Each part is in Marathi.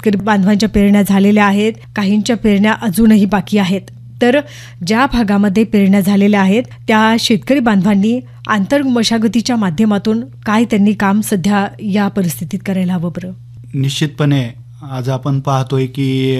शेतकरी बांधवांच्या पेरण्या झालेल्या आहेत, काहींच्या पेरण्या अजूनही बाकी आहेत. तर ज्या भागामध्ये पेरण्या झालेल्या आहेत त्या शेतकरी बांधवांनी आंतरमशागतीच्या माध्यमातून काय त्यांनी काम सध्या या परिस्थितीत करायला हवं बरं? निश्चितपणे आज आपण पाहतोय की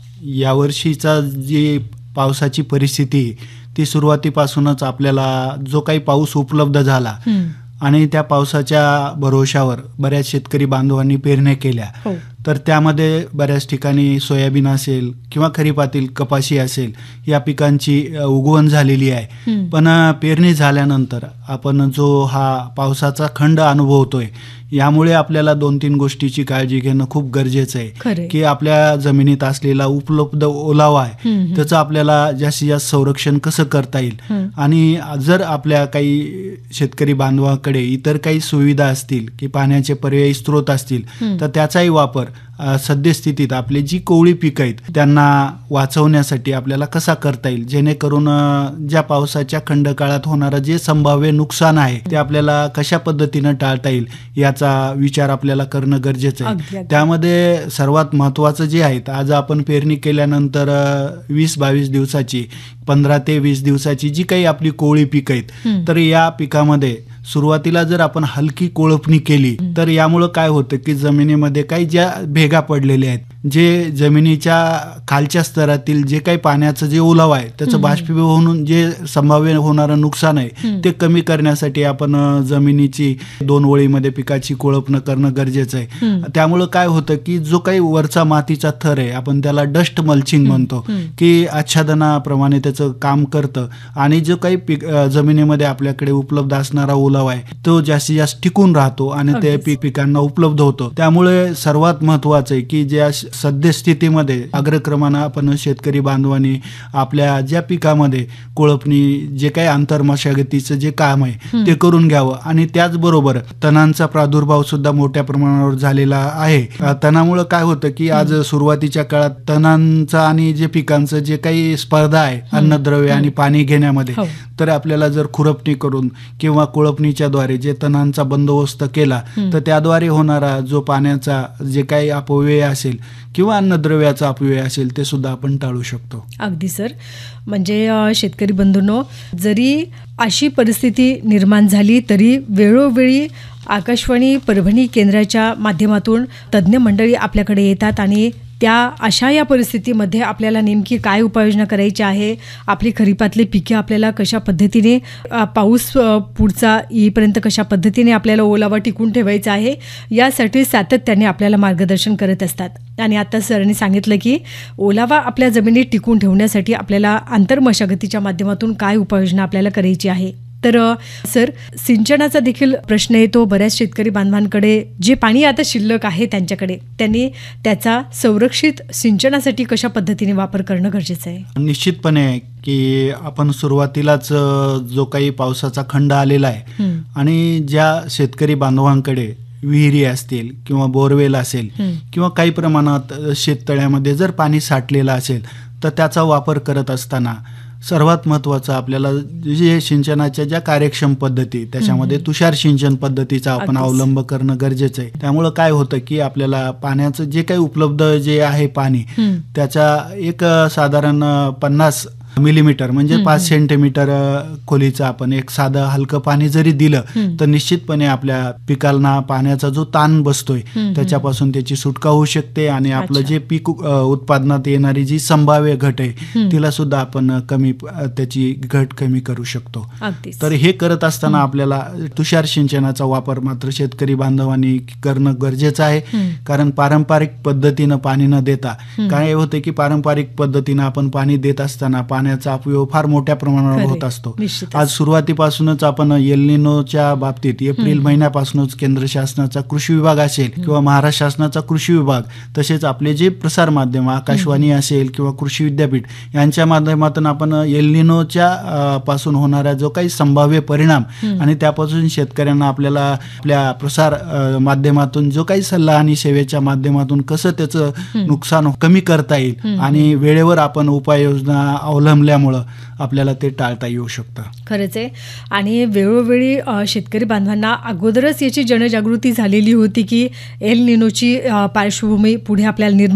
यावर्षीचा जी पावसाची परिस्थिती ती सुरुवातीपासूनच आपल्याला जो काही पाऊस उपलब्ध झाला आणि त्या पावसाच्या भरोशावर बऱ्याच शेतकरी बांधवांनी पेरण्या केल्या. तर त्यामध्ये बऱ्याच ठिकाणी सोयाबीन असेल किंवा खरीपातील कपाशी असेल या पिकांची उगवण झालेली आहे. पण पेरणी झाल्यानंतर आपण जो हा पावसाचा खंड अनुभवतोय यामुळे आपल्याला 2-3 गोष्टीची काळजी घेणं खूप गरजेचं आहे की आपल्या जमिनीत असलेला उपलब्ध ओलावा आहे त्याचं आपल्याला जास्तीत जास्त संरक्षण कसं करता येईल. आणि जर आपल्या काही शेतकरी बांधवाकडे इतर काही सुविधा असतील की पाण्याचे पर्यायी स्रोत असतील तर त्याचाही वापर सद्यस्थितीत आपली जी कोवळी पिकं आहेत त्यांना वाचवण्यासाठी आपल्याला कसा करता येईल, जेणेकरून ज्या पावसाच्या खंडकाळात होणारं जे संभाव्य नुकसान आहे ते आपल्याला कशा पद्धतीनं टाळता येईल याचा विचार आपल्याला करणं गरजेचं आहे. त्यामध्ये सर्वात महत्त्वाचं जे आहे, आज आपण पेरणी केल्यानंतर 20-22 दिवसाची 15 ते 20 दिवसाची जी काही आपली कोवळी पिकं आहेत तर या पिकामध्ये सुरुवातीला जर आपण हलकी कोळपणी केली तर यामुळं काय होतं की जमिनीमध्ये काही ज्या भेगा पडलेल्या आहेत, जे जमिनीच्या खालच्या स्तरातील जे काही पाण्याचं जे ओलावा आहे त्याचं बाष्पीभवन होऊन जे संभाव्य होणारं नुकसान आहे ते कमी करण्यासाठी आपण जमिनीची 2 ओळीमध्ये पिकाची कोळपण करणं गरजेचं आहे. त्यामुळं काय होतं की जो काही वरचा मातीचा थर आहे आपण त्याला डस्ट मल्चिंग म्हणतो की आच्छादनाप्रमाणे त्याचं काम करतं आणि जो काही जमिनीमध्ये आपल्याकडे उपलब्ध असणारा ओलावा आहे तो जास्तीत जास्त टिकून राहतो आणि ते पिकांना उपलब्ध होतो. त्यामुळे सर्वात महत्वाचं आहे की ज्या सद्यस्थितीमध्ये अग्रक्रमानं आपण शेतकरी बांधवांनी आपल्या ज्या पिकामध्ये कोळपणी जे काही आंतरमशागतीचं जे काम आहे ते करून घ्यावं. आणि त्याचबरोबर तणांचा प्रादुर्भाव सुद्धा मोठ्या प्रमाणावर झालेला आहे. तणामुळे काय होतं की आज सुरुवातीच्या काळात तणांचं आणि जे पिकांचं जे काही स्पर्धा आहे अन्नद्रव्य आणि पाणी घेण्यामध्ये, तर आपल्याला जर खुरपणी करून किंवा कोळपणीच्या द्वारे जे तणांचा बंदोबस्त केला तर त्याद्वारे होणारा जो पाण्याचा जे काही अपव्यय असेल किंवा अन्नद्रव्याचा अपव्यय असेल ते सुद्धा आपण टाळू शकतो. अगदी सर. म्हणजे शेतकरी बंधूंनो, जरी अशी परिस्थिती निर्माण झाली तरी वेळोवेळी आकाशवाणी परभणी केंद्राच्या माध्यमातून तज्ज्ञ मंडळी आपल्याकडे येतात आणि त्या अशा या परिस्थितीमध्ये आपल्याला नेमकी काय उपाययोजना करायची आहे, आपली खरीपातली पिके आपल्याला कशा पद्धतीने पाऊस पुढचा येईपर्यंत कशा पद्धतीने आपल्याला ओलावा टिकून ठेवायचा आहे यासाठी सातत्याने आपल्याला मार्गदर्शन करत असतात. आणि आता सरांनी सांगितलं की ओलावा आपल्या जमिनीत टिकून ठेवण्यासाठी आपल्याला आंतरमशागतीच्या माध्यमातून काय उपाययोजना आपल्याला करायची आहे. तर सर, सिंचनाचा देखील प्रश्न येतो बऱ्याच शेतकरी बांधवांकडे. जे पाणी आता शिल्लक आहे त्यांच्याकडे, त्यांनी त्याचा संरक्षित सिंचनासाठी कशा पद्धतीने वापर करणं गरजेचं आहे? निश्चितपणे की आपण सुरुवातीलाच जो काही पावसाचा खंड आलेला आहे आणि ज्या शेतकरी बांधवांकडे विहिरी असतील किंवा बोरवेल असेल किंवा काही प्रमाणात शेततळ्यामध्ये जर पाणी साठलेलं असेल तर त्याचा वापर करत असताना सर्वात महत्त्वाचं आपल्याला जे सिंचनाच्या ज्या कार्यक्षम पद्धती त्याच्यामध्ये तुषार सिंचन पद्धतीचा आपण अवलंब करणं गरजेचं आहे. त्यामुळं काय होतं की आपल्याला पाण्याचं जे काही उपलब्ध जे आहे पाणी त्याचा एक साधारण 50 मिलीमीटर म्हणजे 5 सेंटीमीटर खोलीचं आपण एक साधं हलकं पाणी जरी दिलं तर निश्चितपणे आपल्या पिकांना पाण्याचा जो ताण बसतोय त्याच्यापासून त्याची सुटका होऊ शकते आणि आपलं जे पीक उत्पादनात येणारी जी संभाव्य घट आहे तिला सुद्धा आपण त्याची घट कमी करू शकतो. तर हे करत असताना आपल्याला तुषार सिंचनाचा वापर मात्र शेतकरी बांधवांनी करणं गरजेचं आहे. कारण पारंपरिक पद्धतीनं पाणी न देता काय होतं की पारंपरिक पद्धतीनं आपण पाणी देत असताना पाण्याचा अपव्यय फार मोठ्या प्रमाणावर होत असतो. आज सुरुवातीपासूनच आपण एल निनोच्या बाबतीत एप्रिल महिन्यापासूनच केंद्र शासनाचा कृषी विभाग असेल किंवा महाराष्ट्र शासनाचा कृषी विभाग तसेच आपले जे प्रसार माध्यम आकाशवाणी असेल किंवा कृषी विद्यापीठ यांच्या माध्यमातून आपण एल निनोच्या पासून होणारा जो काही संभाव्य परिणाम आणि त्यापासून शेतकऱ्यांना आपल्याला आपल्या प्रसार माध्यमातून जो काही सल्ला आणि सेवेच्या माध्यमातून कसं त्याचं नुकसान कमी करता येईल आणि वेळेवर आपण उपाययोजना अवलंबल्यामुळं आपल्याला ते टाळता येऊ शकतं. खरंच आहे. आणि वेळोवेळी शेतकरी बांधवांना अगोदरच याची जनजागृती झालेली होती की एल निनोची पार्श्वभूमी पुढे आपल्याला